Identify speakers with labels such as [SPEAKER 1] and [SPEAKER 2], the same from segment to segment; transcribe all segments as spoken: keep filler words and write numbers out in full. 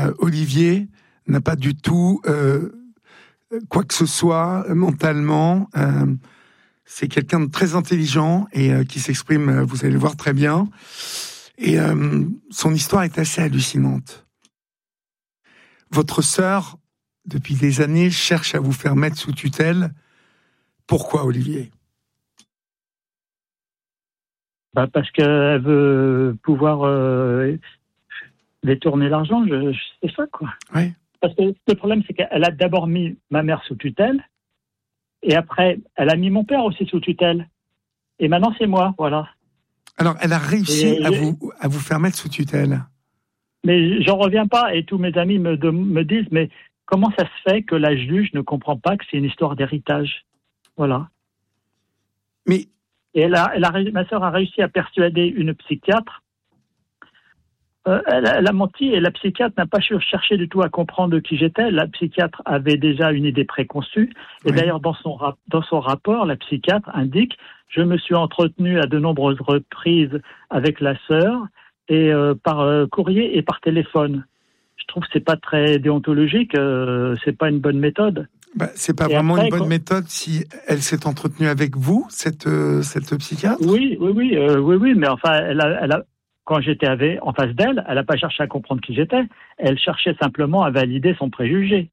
[SPEAKER 1] euh, Olivier n'a pas du tout euh, quoi que ce soit mentalement. Euh, c'est quelqu'un de très intelligent et euh, qui s'exprime, euh, vous allez le voir très bien. Et euh, son histoire est assez hallucinante. Votre sœur, depuis des années, cherche à vous faire mettre sous tutelle. Pourquoi, Olivier ?
[SPEAKER 2] Bah parce qu'elle veut pouvoir euh, détourner l'argent, je, je, c'est ça, quoi.
[SPEAKER 1] Oui.
[SPEAKER 2] Parce que le problème, c'est qu'elle a d'abord mis ma mère sous tutelle, et après, elle a mis mon père aussi sous tutelle. Et maintenant, c'est moi, voilà.
[SPEAKER 1] Alors, elle a réussi
[SPEAKER 2] Et
[SPEAKER 1] à vous, à vous faire mettre sous tutelle.
[SPEAKER 2] Mais j'en reviens pas, et tous mes amis me, de, me disent, mais comment ça se fait que la juge ne comprend pas que c'est une histoire d'héritage ? Voilà.
[SPEAKER 1] Mais...
[SPEAKER 2] Et elle a, elle a, ma sœur a réussi à persuader une psychiatre. Euh, elle, elle a menti et la psychiatre n'a pas cherché du tout à comprendre qui j'étais. La psychiatre avait déjà une idée préconçue. Et oui. D'ailleurs, dans son, dans son rapport, la psychiatre indique « Je me suis entretenu à de nombreuses reprises avec la sœur et euh, par euh, courrier et par téléphone. » Je trouve que c'est pas très déontologique, euh, c'est pas une bonne méthode.
[SPEAKER 1] Bah, c'est pas et vraiment après, une bonne quand... méthode si elle s'est entretenue avec vous, cette, euh, cette psychiatre ?
[SPEAKER 2] Oui, oui, oui, euh, oui, oui, mais enfin, elle a, elle a, quand j'étais avec, en face d'elle, elle n'a pas cherché à comprendre qui j'étais. Elle cherchait simplement à valider son préjugé.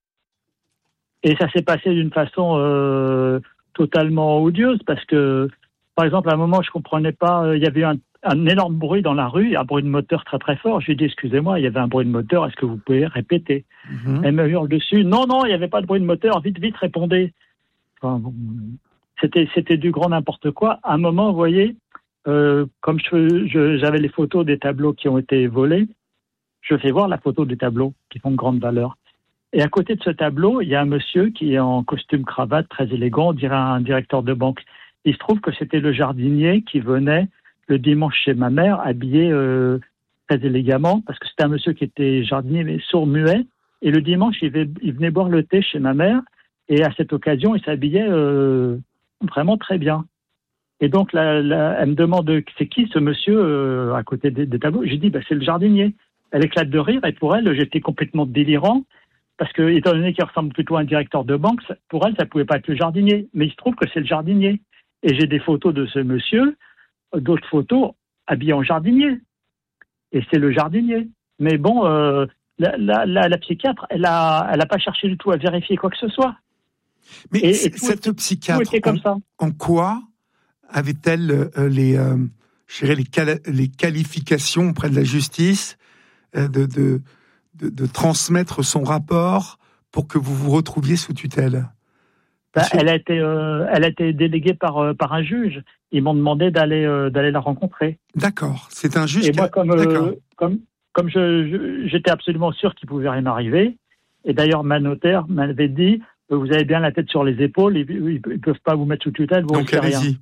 [SPEAKER 2] Et ça s'est passé d'une façon euh, totalement odieuse parce que, par exemple, à un moment, je comprenais pas, euh, il y avait un, un énorme bruit dans la rue, un bruit de moteur très très fort. Je lui ai dit, excusez-moi, il y avait un bruit de moteur, est-ce que vous pouvez répéter ? Mm-hmm. Elle me hurle dessus, non, non, il n'y avait pas de bruit de moteur, vite, vite, répondez. Enfin, bon, c'était, c'était du grand n'importe quoi. À un moment, vous voyez, euh, comme je, je, j'avais les photos des tableaux qui ont été volés, je fais voir la photo des tableaux qui font de grande valeur. Et à côté de ce tableau, il y a un monsieur qui est en costume cravate, très élégant, on dirait un directeur de banque. Il se trouve que c'était le jardinier qui venait le dimanche chez ma mère, habillé euh, très élégamment, parce que c'était un monsieur qui était jardinier, mais sourd-muet. Et le dimanche, il, va, il venait boire le thé chez ma mère, et à cette occasion, il s'habillait euh, vraiment très bien. Et donc, la, la, elle me demande, c'est qui ce monsieur euh, à côté des, des tableaux ? J'ai dit, bah, c'est le jardinier. Elle éclate de rire, et pour elle, j'étais complètement délirant, parce que, étant donné qu'il ressemble plutôt à un directeur de banque, pour elle, ça ne pouvait pas être le jardinier. Mais il se trouve que c'est le jardinier. Et j'ai des photos de ce monsieur, d'autres photos habillé en jardinier. Et c'est le jardinier. Mais bon, euh, la, la, la, la psychiatre, elle a, elle a pas cherché du tout à vérifier quoi que ce soit.
[SPEAKER 1] Mais et, et cette tout, psychiatre, tout comme en, ça. En quoi avait-elle euh, les, euh, je dirais les, quali- les qualifications auprès de la justice euh, de, de, de, de transmettre son rapport pour que vous vous retrouviez sous tutelle ?
[SPEAKER 2] Bah, elle a été, euh, elle a été déléguée par euh, par un juge. Ils m'ont demandé d'aller euh, d'aller la rencontrer.
[SPEAKER 1] D'accord, c'est un juge.
[SPEAKER 2] Et moi,
[SPEAKER 1] a...
[SPEAKER 2] comme euh, comme comme je, je j'étais absolument sûr qu'il pouvait rien arriver. Et d'ailleurs, ma notaire m'avait dit, vous avez bien la tête sur les épaules, ils, ils, ils peuvent pas vous mettre sous tutelle, vous
[SPEAKER 1] donc
[SPEAKER 2] risquez rien.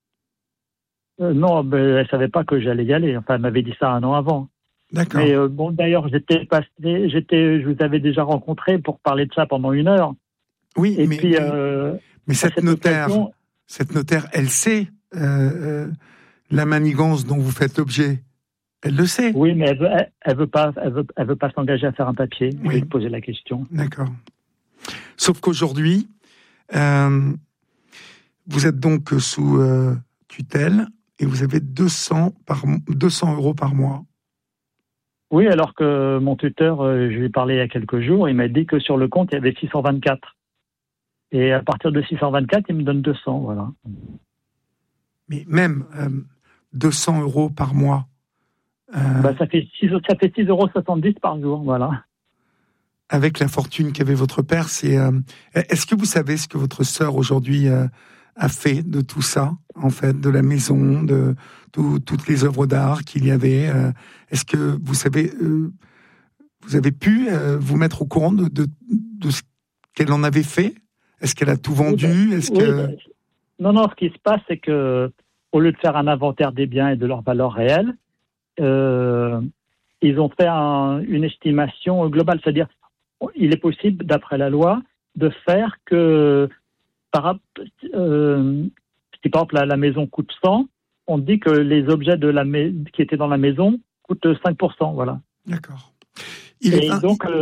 [SPEAKER 2] Euh, non, mais elle savait pas que j'allais y aller. Enfin, elle m'avait dit ça un an avant.
[SPEAKER 1] D'accord.
[SPEAKER 2] Mais euh, bon, d'ailleurs, j'étais passé, j'étais, je vous avais déjà rencontré pour parler de ça pendant une heure.
[SPEAKER 1] Oui,
[SPEAKER 2] et
[SPEAKER 1] mais,
[SPEAKER 2] puis,
[SPEAKER 1] mais,
[SPEAKER 2] euh,
[SPEAKER 1] mais cette, cette notaire, occasion, cette notaire, elle sait euh, euh, la manigance dont vous faites l'objet. Elle le sait.
[SPEAKER 2] Oui, mais elle veut, elle, elle veut pas, elle veut, elle veut pas s'engager à faire un papier. Oui. Je vais lui poser la question.
[SPEAKER 1] D'accord. Sauf qu'aujourd'hui, euh, vous êtes donc sous euh, tutelle et vous avez deux cents par deux cents euros par mois.
[SPEAKER 2] Oui, alors que mon tuteur, euh, je lui ai parlé il y a quelques jours, il m'a dit que sur le compte il y avait six cent vingt-quatre. Et à partir de six cent vingt-quatre, il me donne deux cents, voilà.
[SPEAKER 1] Mais même euh, deux cents euros par mois.
[SPEAKER 2] Euh... Bah, ça fait six, ça fait six euros soixante-dix par jour, voilà.
[SPEAKER 1] Avec la fortune qu'avait votre père, c'est. Euh... Est-ce que vous savez ce que votre sœur aujourd'hui euh, a fait de tout ça, en fait, de la maison, de tout, toutes les œuvres d'art qu'il y avait euh... Est-ce que vous savez, euh... vous avez pu euh, vous mettre au courant de, de, de ce qu'elle en avait fait ? Est-ce qu'elle a tout vendu ?
[SPEAKER 2] Oui, bah,
[SPEAKER 1] Est-ce
[SPEAKER 2] oui,
[SPEAKER 1] que...
[SPEAKER 2] bah, Non, non, ce qui se passe, c'est que au lieu de faire un inventaire des biens et de leur valeur réelle, euh, ils ont fait un, une estimation globale. C'est-à-dire, il est possible, d'après la loi, de faire que, par, euh, si par exemple la, la maison coûte cent, on dit que les objets de la, qui étaient dans la maison coûtent cinq pour cent, voilà.
[SPEAKER 1] D'accord.
[SPEAKER 2] Il et est donc...